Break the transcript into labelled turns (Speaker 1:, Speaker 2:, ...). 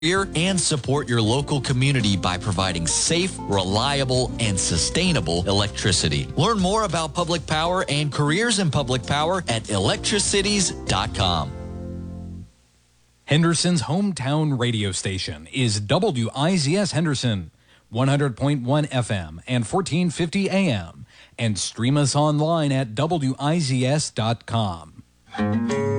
Speaker 1: and support your local community by providing safe, reliable, and sustainable electricity. Learn more about public power and careers in public power at electricities.com.
Speaker 2: Henderson's hometown radio station is WIZS Henderson, 100.1 FM and 1450 AM, and stream us online at WIZS.com.